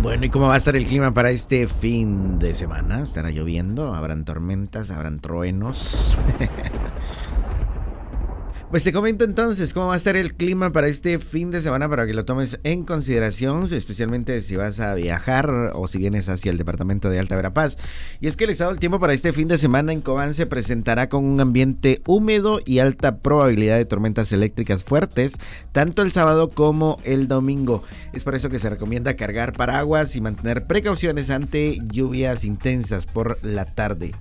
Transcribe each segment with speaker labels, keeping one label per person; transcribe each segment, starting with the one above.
Speaker 1: Bueno, ¿y cómo va a estar el clima para este fin de semana? ¿Estará lloviendo? ¿Habrán tormentas? ¿Habrán truenos? Pues te comento entonces cómo va a estar el clima para este fin de semana para que lo tomes en consideración, especialmente si vas a viajar o si vienes hacia el departamento de Alta Verapaz. Y es que el estado del tiempo para este fin de semana en Cobán se presentará con un ambiente húmedo y alta probabilidad de tormentas eléctricas fuertes, tanto el sábado como el domingo. Es por eso que se recomienda cargar paraguas y mantener precauciones ante lluvias intensas por la tarde.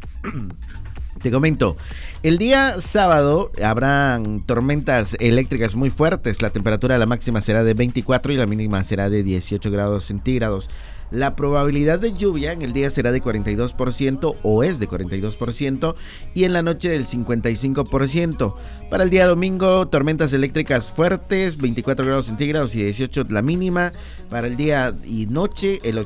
Speaker 1: Te comento, el día sábado habrán tormentas eléctricas muy fuertes. La temperatura la máxima será de 24 y la mínima será de 18 grados centígrados. La probabilidad de lluvia en el día será de 42% o es de 42% y en la noche del 55%. Para el día domingo, tormentas eléctricas fuertes, 24 grados centígrados y 18 la mínima. Para el día y noche, el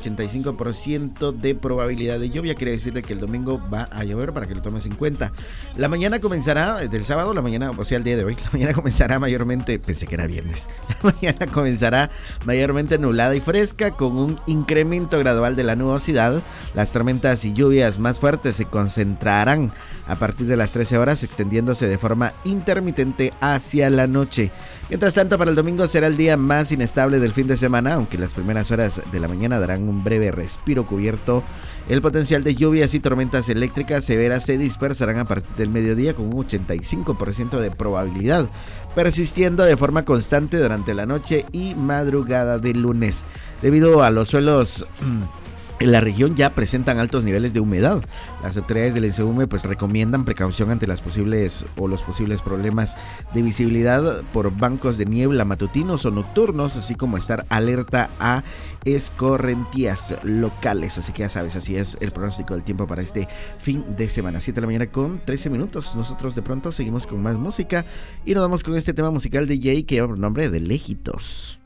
Speaker 1: 85% de probabilidad de lluvia. Quiere decir que el domingo va a llover para que lo tomes en cuenta. La mañana comenzará, del sábado, la mañana, o sea, el día de hoy, la mañana comenzará mayormente, pensé que era viernes. La mañana comenzará mayormente nublada y fresca con un incremento gradual de la nubosidad. Las tormentas y lluvias más fuertes se concentrarán a partir de las 13 horas, extendiéndose de forma intermitente hacia la noche. Mientras tanto, para el domingo será el día más inestable del fin de semana, aunque las primeras horas de la mañana darán un breve respiro cubierto. El potencial de lluvias y tormentas eléctricas severas se dispersarán a partir del mediodía con un 85% de probabilidad, persistiendo de forma constante durante la noche y madrugada del lunes. Debido a los suelos en la región ya presentan altos niveles de humedad. Las autoridades del INSEUME pues recomiendan precaución ante los posibles problemas de visibilidad por bancos de niebla matutinos o nocturnos, así como estar alerta a escorrentías locales. Así que ya sabes, así es el pronóstico del tiempo para este fin de semana. 7 de la mañana con 13 minutos. Nosotros de pronto seguimos con más música y nos vamos con este tema musical de Jay que lleva por nombre de Lejitos.